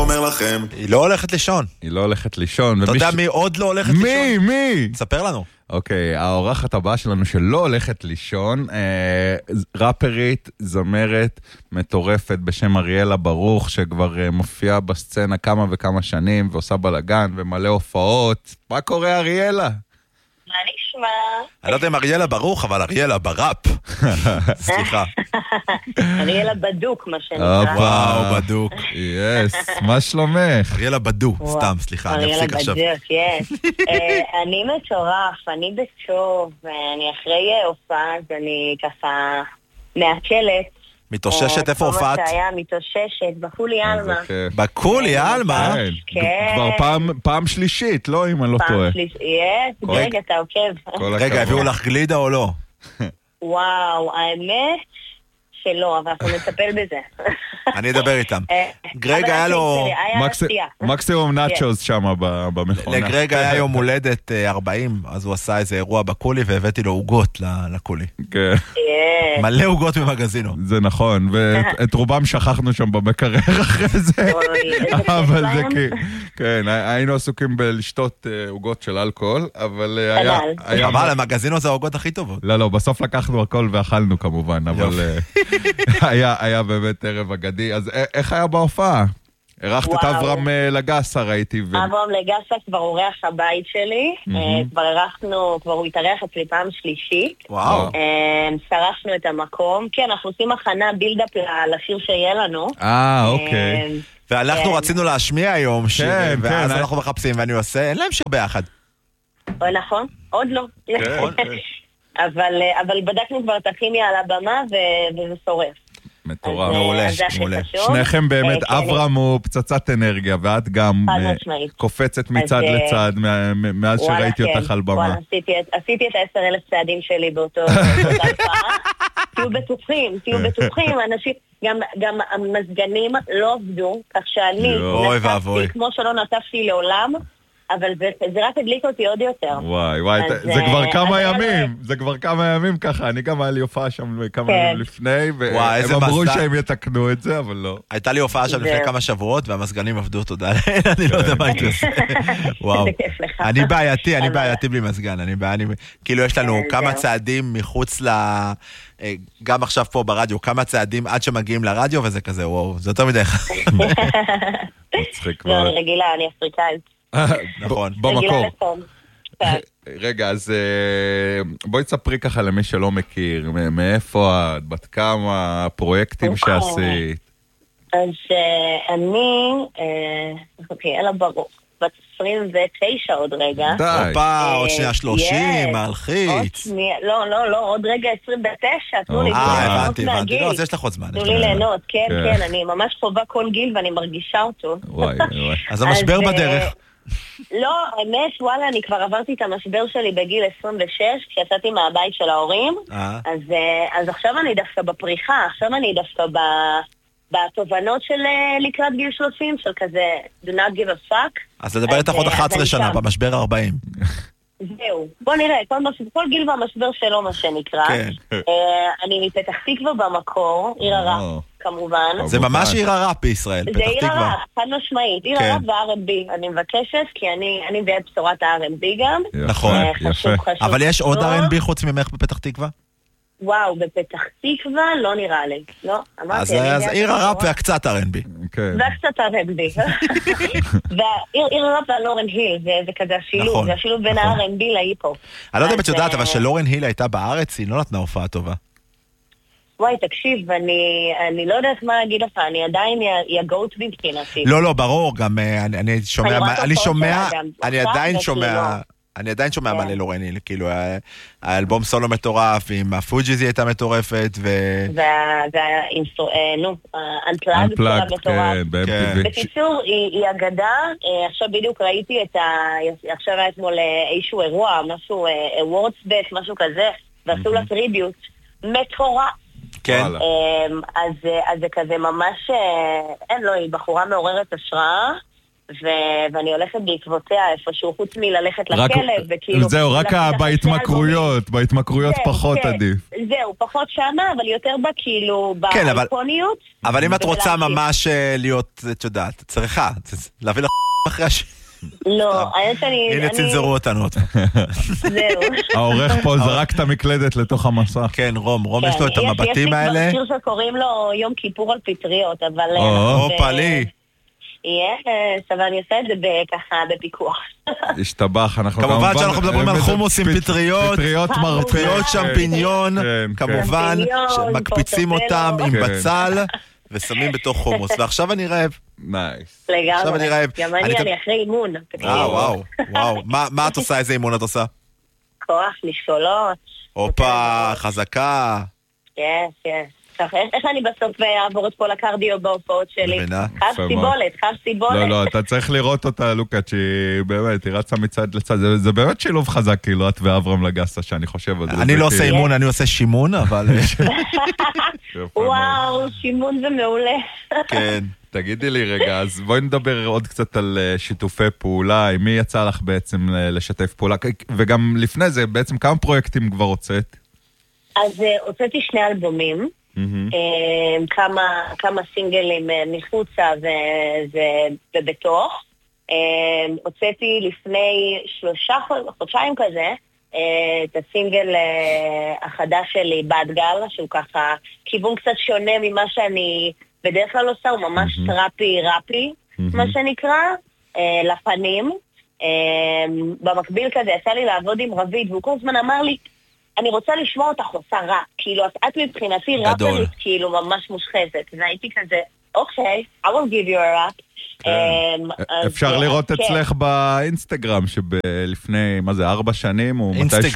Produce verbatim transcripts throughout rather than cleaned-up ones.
אומר לכם, היא לא הולכת לישון. היא לא הולכת לישון. אתה יודע מי עוד לא הולכת לישון? מי? מי? תספר לנו. אוקיי, האורחת הבאה שלנו שלא הולכת לישון, אה, ראפרית, זמרת, מטורפת בשם אריאלה ברוך, שכבר אה, מופיעה בסצנה כמה וכמה שנים, ועושה בלגן ומלא הופעות. מה קורה, אריאלה? מה נשמע? אני לא יודע אם אריאלה ברוך, אבל אריאלה בראפ. סליחה. אריאלה בדוק, מה שנקרא. וואו, בדוק. יס, מה שלומך? אריאלה בדו, סתם, סליחה, אני אפסיק עכשיו. אריאלה בדוק, יס. אני מטורף, אני בטוב, ואני אחרי הופעה, אז אני ככה מעכלת. מתאוששת, איפה הופעת? כל מה שהיה מתאוששת, בקולי אלמה. בקולי אלמה? כן. כבר פעם שלישית, לא אם אני לא טועה. פעם שלישית, יס, רגע, אתה עוקב. רגע, הביאו לך גלידה או לא? וואו, האמת שלא, אבל אנחנו נטפל בזה. אני אדבר איתם. גרג היה לו... מקסימום נאצ'וז שם במכונה. לגרג היה יום הולדת ארבעים, אז הוא עשה איזה אירוע בקולי, והבאתי לו עוגות לקולי. כן. מלא עוגות ממגזינו. זה נכון, ואת רובם שכחנו שם במקרר אחרי זה. אבל זה כן, היינו עסוקים בלשתות עוגות של אלכוהול, אבל היה... אבל המגזינו זה העוגות הכי טובות. לא, לא, בסוף לקחנו הכל ואכלנו כמובן, אבל... היה, היה באמת ערב אגדי. אז איך היה בהופעה? ערכת את אברהם לגסה, ראיתי. אברהם לגסה כבר אורח הבית שלי. כבר ערכנו, כבר הוא התארח אצלי פעם שלישית. וואו. שרפנו את המקום. כן, אנחנו עושים הכנה בילדאפ לשיר שיהיה לנו. אה, אוקיי. ואנחנו רצינו להשמיע היום שיר, ואז אנחנו מחפשים, ואני עושה, אין להם שיר ביחד. נכון, עוד לא. אבל, אבל בדקנו כבר את הכימיה על הבמה וזה שורף. מטורף. מעולה, מעולה. שניכם באמת, אברהם הוא פצצת אנרגיה, ואת גם קופצת מצד לצד מאז שראיתי אותך על במה. עשיתי את העשר אלף צעדים שלי באותו דקה. תהיו בטוחים, תהיו בטוחים, אנשים, גם המזגנים לא עבדו, כך שאני נטפתי כמו שלא נטפתי לעולם, אבל זה רק הדליק אותי עוד יותר. וואי, וואי, זה כבר כמה ימים, זה כבר כמה ימים ככה, אני גם היה לי הופעה שם כמה ימים לפני, והם אמרו שהם יתקנו את זה, אבל לא. הייתה לי הופעה שם לפני כמה שבועות, והמסגנים עבדו, תודה, אני לא יודע מה הייתי עושה. וואו. אני בעייתי, אני בעייתי בלי מסגן, אני בעייתי, כאילו יש לנו כמה צעדים מחוץ ל... גם עכשיו פה ברדיו, כמה צעדים עד שמגיעים לרדיו, וזה כזה, וואו, זה יותר מדי. לא, אני רגילה, אני אפריקאית. נכון, במקור. רגע, אז בואי תספרי ככה למי שלא מכיר, מאיפה את, בת כמה פרויקטים שעשית? אז אני, אוקיי, אלא ברוך, בת עשרים ותשע עוד רגע. די. אופה, עוד שנייה שלושים, מלחיץ. לא, לא, לא, עוד רגע עשרים ותשע, תנו לי. אה, הבנתי, הבנתי. לא, אז יש לך עוד זמן. תנו לי ליהנות, כן, כן, אני ממש חובה כל גיל ואני מרגישה אותו. וואי, וואי. אז המשבר בדרך. לא, האמת, וואלה, אני כבר עברתי את המשבר שלי בגיל עשרים ושש, כשיצאתי מהבית של ההורים, אז, אז עכשיו אני דווקא בפריחה, עכשיו אני דווקא ב, בתובנות של לקראת גיל שלושים, של כזה, do not give a fuck. אז לדבר איתך עוד אחת עשרה שנה, במשבר ארבעים. זהו, בוא נראה, כל, כל גיל והמשבר שלו, מה שנקרא. כן. אני מפתח תקווה במקור, עיר הרע. כמובן. זה ממש עיר הראפ בישראל, פתח תקווה. זה עיר הראפ, חד משמעית, עיר הראפ ו-אר אנד בי. אני מבקשת, כי אני מביאה את בשורת ה-אר אנד בי גם. נכון, יפה. אבל יש עוד אר אנד בי חוץ ממך בפתח תקווה? וואו, בפתח תקווה לא נראה לי. לא, אמרתי. אז עיר הראפ והקצת אר אנד בי. והקצת אר אנד בי. והעיר הראפ והלורן היל, זה כזה השילוב. זה השילוב בין ה-אר אנד בי להיפ-הופ. אני לא יודע אם את יודעת, אבל שלורן היל הייתה בארץ, היא לא נתנה הופעה טובה. וואי, תקשיב, אני, אני לא יודעת מה להגיד לך, אני עדיין יגעות מבחינתי. לא, לא, ברור, גם אני, אני שומע, אני שומע, אני עדיין שומע, אני עדיין שומע מלא לורן היל, כאילו, האלבום סולו מטורף, עם הפוג'יז היא הייתה מטורפת, ו... נו, Unplugged, מטורף. בקיצור, היא אגדה, עכשיו בדיוק ראיתי את ה... עכשיו היה אתמול איזשהו אירוע, משהו, וורדסבק, משהו כזה, ועשו לה טריביוט, מטורף. כן. אז זה כזה ממש, אין לו, היא בחורה מעוררת השראה, ואני הולכת בעקבותיה איפשהו, חוץ מללכת לכלב, וכאילו... זהו, רק בהתמכרויות, בהתמכרויות פחות עדיף. זהו, פחות שמה, אבל יותר בה כאילו, באיקוניות. אבל אם את רוצה ממש להיות, את יודעת, צריכה, להביא לך אחרי השם. לא, האמת שאני... הנה צנזרו אותנו. זהו. העורך פה זרק את המקלדת לתוך המסך. כן, רום, רום יש לו את המבטים האלה. יש לי כבר שיר שקוראים לו יום כיפור על פטריות, אבל... או, פלי. יש, אבל אני עושה את זה ככה בפיקוח. השתבח, אנחנו כמובן שאנחנו מדברים על חומוס עם פטריות, פטריות פטריות שמפיניון, כמובן מקפיצים אותם עם בצל ושמים בתוך חומוס, ועכשיו אני רעב. נייס. לגמרי, גם אני, אני אחרי אימון. וואו, וואו, מה את עושה? איזה אימון את עושה? כוח, משקולות. הופה, חזקה. כן, כן. איך אני בסוף אעבור את כל הקרדיו בהופעות שלי? חף סיבולת, חף סיבולת. לא, לא, אתה צריך לראות אותה, לוקה, שהיא באמת, היא רצה מצד לצד. זה באמת שילוב חזק, כאילו, את ואברהם לגסה, שאני חושב על זה. אני לא עושה אימון, אני עושה שימון, אבל... וואו, שימון זה מעולה. כן. תגידי לי רגע, אז בואי נדבר עוד קצת על שיתופי פעולה, עם מי יצא לך בעצם לשתף פעולה, וגם לפני זה, בעצם כמה פרויקטים כבר הוצאת? אז הוצאתי שני אלבומים. Mm-hmm. כמה, כמה סינגלים מחוצה ובתוך. הוצאתי לפני שלושה חודשיים כזה את הסינגל החדש שלי, בת גל, שהוא ככה כיוון קצת שונה ממה שאני בדרך כלל עושה, הוא ממש mm-hmm. טראפי ראפי, mm-hmm. מה שנקרא, לפנים. במקביל כזה יצא לי לעבוד עם רביד, והוא כל הזמן אמר לי, אני רוצה לשמוע אותך עושה ראפ, כאילו, את מבחינתי ראפרית, כאילו, ממש מושחזת. והייתי כזה, אוקיי, I will give you a rap. אפשר לראות אצלך באינסטגרם, שלפני, מה זה, ארבע שנים, הוא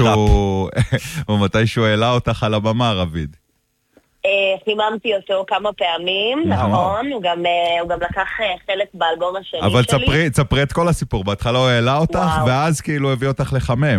מתישהו העלה אותך על הבמה, רביד. חיממתי אותו כמה פעמים, נכון, הוא גם לקח חלק באלבום השני שלי. אבל תספרי את כל הסיפור, בהתחלה הוא העלה אותך, ואז כאילו הביא אותך לחמם.